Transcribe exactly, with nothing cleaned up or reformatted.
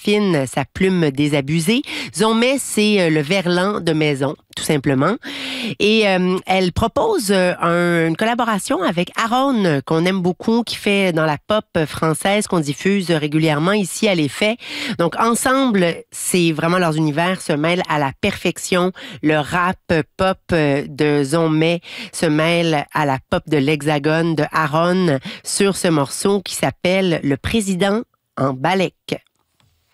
affine sa plume désabusée. Zombie, c'est le verlan de maison, tout simplement. Et euh, elle propose un, une collaboration avec Aaron, qu'on aime beaucoup, qui fait dans la pop française, qu'on diffuse régulièrement ici à l'Effet. Donc, ensemble, c'est vraiment leurs univers se mêlent à la perfection. Le rap pop de Zombie se mêle à la pop de l'Hexagone de Aaron sur ce morceau qui s'appelle Le Président en Balek.